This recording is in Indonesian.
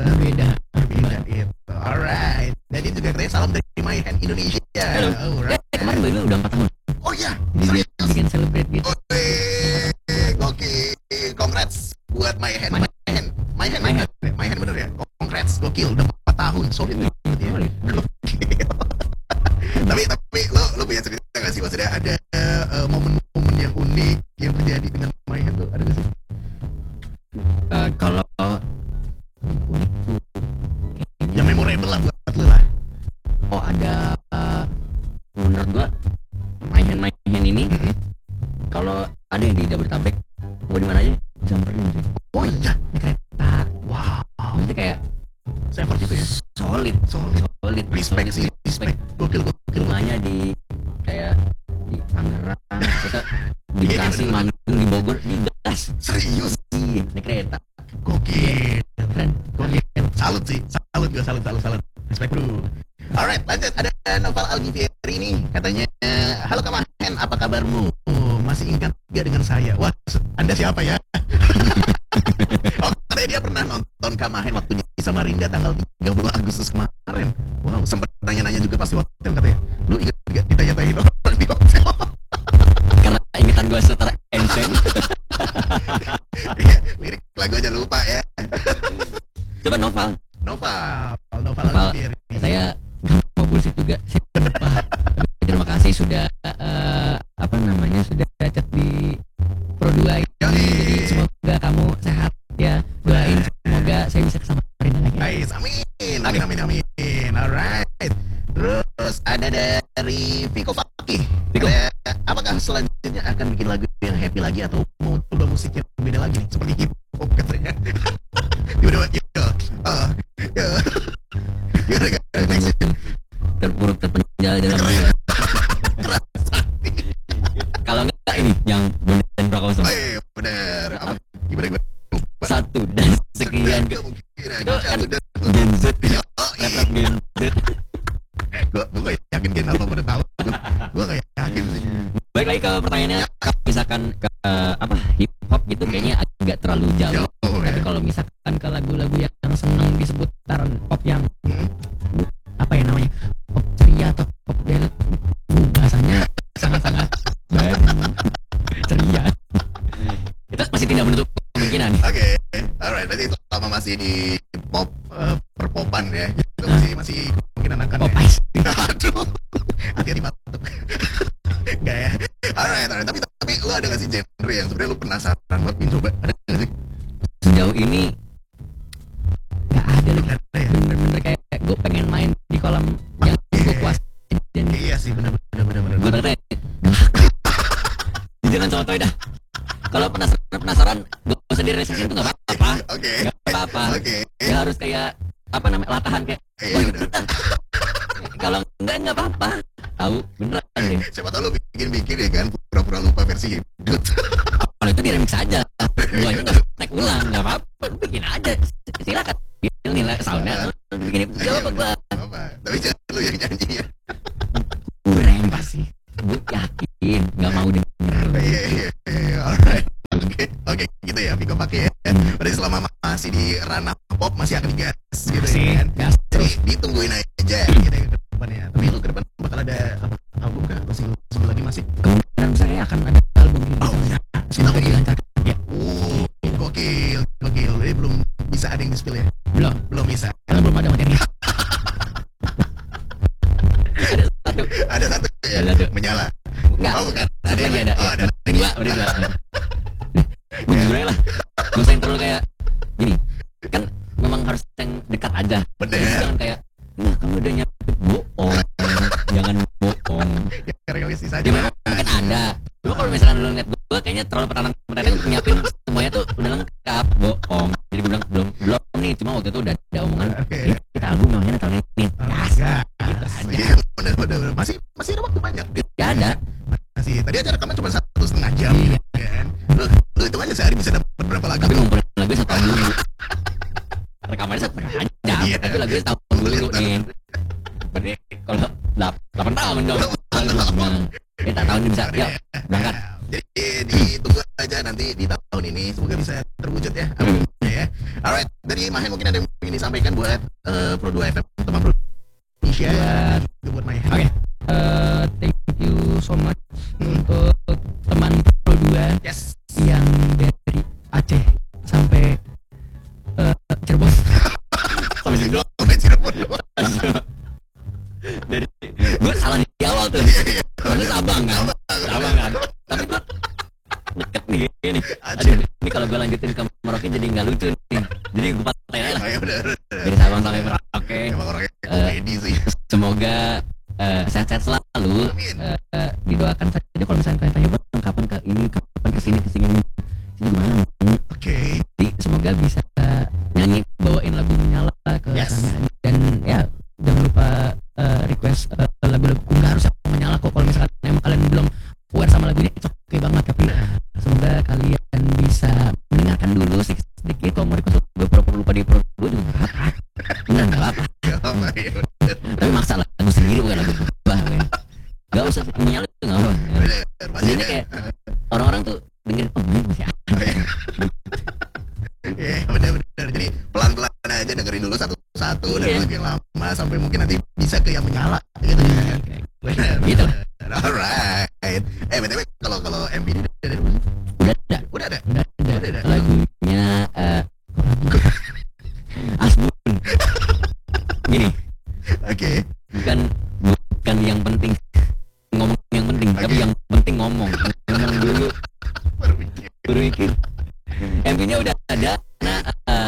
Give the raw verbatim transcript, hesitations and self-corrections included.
berbeda. Berbeda itu. Alright. Dan ini juga katanya salam dari My Hand Indonesia. Halo. Alright. Eh, kemarin baby udah empat tahun. Oh iya. Dia bikin celebrate gitu. Oke. Oke. Congrats buat My Hand. My Hand. My Hand. My Hand. My Hand bener ya. Congrats. Gokil. Udah empat tahun. Solid banget ya. Gokil. Tapi tapi lo lo punya cerita nggak sih, maksudnya ada uh, momen-momen yang unik yang terjadi dengan My Hand tuh, ada nggak sih? Uh, kalau yang memorable lah buat lo lah. Oh ada, uh, menurut gua My Hand My Hand ini Mm-hmm. kalau ada yang di Jabodetabek mau di mana aja samperin sih. Oh iya. Di kereta. Wow. Itu kayak Sever gitu ya. solid, Solid. solid, Respect solid, sih. Respect. Gokil gokil. Rumahnya di kayak di Tangerang, kita di Iya, Bekasi, bener. Bandung, di Bogor, di gas. Serius. Iya, naik kereta. Gokil. Keren. Gokil. Salut sih. Salut gue salut salut salut. Respect bro. Alright, lanjut ada Noval Algivieri ini katanya, halo Kak Mahen, apa kabarmu? Oh, masih ingat gak dengan saya? Wah, Anda siapa ya? Oh, katanya dia pernah nonton Kak Mahen waktu di Samarinda tanggal tiga puluh Agustus kemarin. Wow, sempat nanya-nanya juga pasti hotel katanya. Lu ingat gak ditanya-tanyain orang di hotel? Karena ingetan gue setara Ensen. Iya, lirik lagu aja lupa ya. Coba Noval. Noval, Noval Noval, Algivieri. saya nggak mau bullshit juga. Saya lupa. Tapi terima kasih sudah, uh, apa namanya, sudah chat di Pro dua ini. Jadi semoga kamu sehat ya. Doain semoga saya bisa kesama Rina lagi. Guys, amin, amin, amin, amin. Alright. Terus ada dari Viko Fakih. Viko. Ada, apakah selanjutnya akan bikin lagu yang happy lagi atau mau coba musik yang beda lagi seperti hip hop katanya? Yaudah, yaudah. Ah, ya. Yaudah, guys. Terpuruk terpenjara dalam kalau enggak ini yang bener Prakoso. Oh iya, bener. Apa? Gimana gue? Lupa. Satu dan sekian ke Gak mungkin aja. Itu kan Satu dan Gen Z. Oh, iya. Rapper Gen Z. Gue gue gak yakin Gen apa pada tahu. Gue gak yakin sih. Baik lagi ke pertanyaannya, kalau misalkan ke uh, apa hip hop gitu kayaknya agak terlalu jauh. Jauh, Tapi ya. kalau misalkan ke lagu-lagu yang seneng di seputaran pop yang Hmm. apa ya namanya, pop ceria atau pop ballad, uh, bahasanya sangat-sangat baru, ceria. Itu masih tidak menutup kemungkinan. Oke, alright. Berarti itu selama masih di pop uh, perpopan ya, itu masih masih kemungkinan akan. Pop ya. ice. Aduh, hati-hati batuk. Enggak ya. Alright, alright. Tapi tapi lu ada nggak sih genre yang sebenarnya lu penasaran buat pengen coba? Ada nggak sih? Sejauh ini nggak ada lagi. Nggak ada ya. Bener-bener kayak gue pengen main di kolam yang gue kuasain dan Iya sih, benar benar benar benar. gue ternyata jangan sotoy dah. Kalau penasaran penasaran gue usah di resesi itu nggak apa-apa, Oke. nggak apa-apa. Oke. Ya harus kayak apa namanya, latahan kayak Iya, oh, bener. bentar. Kalau enggak nggak apa-apa, tahu beneran deh. Siapa tahu lu bikin-bikin ya kan, pura-pura lupa versi hidup. Kalau itu di remix aja, gue aja nggak naik ulang, nggak apa-apa, lu bikin aja, silakan. Bikin nilai soundnya, lu bikin itu jawab apa gue. Apa? Tapi jangan lu yang nyanyi ya. Kurang pasti, gue yakin nggak mau denger. Iya iya iya. Alright. Oke oke gitu ya, Viko pakai ya. Berarti selama masih di ranah pop masih akan digas gitu Masih, ya kan. gas terus. Jadi ditungguin aja gitu ya ke depannya. Tapi lu ke depan bakal ada apa? Album kah? Masih sebelum lagi masih? Kemungkinan saya akan ada album ini. Oh ya. Semoga dilancarkan ya. Oh, gokil, gokil. Jadi belum bisa ada yang di-spill ya? Belum, Belum bisa. karena belum ada materi. Ada satu, Ada satu ya. Ada satu. Menyala. enggak. Oh, bukan. Satu lagi ada. Oh, ya. ada. Ada dua, ada dua. Gue jujur aja lah. Gue sayang terlalu kayak gini. Kan memang harus yang dekat aja. Bener. Jadi jangan kayak, nah kamu udah nyapit bohong. Jangan bohong. Ya, realistis aja. Dia memang mungkin ada. Cuma kalau misalkan lu ngeliat gue kayaknya terlalu petantang petantang untuk nyiapin semuanya tuh udah lengkap, bohong. Jadi gue bilang belum belum nih. Cuma waktu itu udah ada omongan. Oke. "Ini kita album namanya tahun ini. Gas. Ya, Gitu aja. iya, bener, bener, bener. Masih masih ada waktu banyak. Gak ada. Masih tadi acara rekaman cuma satu setengah jam Iya. kan. Lu, lu hitung aja sehari bisa dapat berapa lagu? Tapi ngumpulin lagu satu tahun dulu. Rekamannya satu jam. Iya. Tapi lagunya setahun dulu nih. Berarti kalau delapan tahun dong. Nah, eh tak tahun bisa. Yuk berangkat. Jadi ditunggu aja nanti di tahun ini semoga bisa terwujud ya. Amin ya. Alright, dari Mahen mungkin ada yang ingin ini sampaikan buat uh, Pro dua F M teman Pro Indonesia Buat- juga buat Maya. Oke. Eh, thank you so much untuk teman Pro dua Yes. yang dari Aceh sampai eh, Cirebon. Sampai Cirebon, sampai Cirebon. Dari gue salah di awal tuh. Soalnya Sabang kan. Sabang kan. Tapi gue deket nih ini. Aduh, ini kalau gue lanjutin ke Merauke jadi nggak lucu nih. Jadi gue patahin aja lah. Ya benar. Dari Sabang sampai Merauke. Emang orangnya komedi sih. Semoga eh, sehat-sehat selalu. Amin. Eh, eh, didoakan saja kalau misalnya kalian tanya bang kapan ke ini, kapan ke sini, ke sini, sini gimana? Hmm, Oke. Jadi semoga bisa nyanyi bawain lagu Menyala ke Yes. sana. Dan ya jangan lupa eh, request eh, lagu-lagu nggak harus yang Menyala kok. Kalau misalkan emang kalian belum aware sama lagunya itu oke banget, tapi semoga kalian bisa mendengarkan dulu sedikit sedikit. Kalau mau request lagu pro lupa di pro dua juga nggak apa-apa. Bener nggak apa-apa. Ya apa ya? Tapi maksa lagu sendiri bukan lagu gua men. Gak usah Menyala itu nggak apa. Benar. Pasti Ini kayak orang-orang tuh dengerin oh ini masih ada. ya benar-benar. Jadi pelan-pelan aja dengerin dulu satu-satu dan Iya. lagu yang lama sampai mungkin nanti bisa ke yang Menyala gitu ya. Benar. Gitu lah. Alright. Eh, B T W kalau kalau M V ini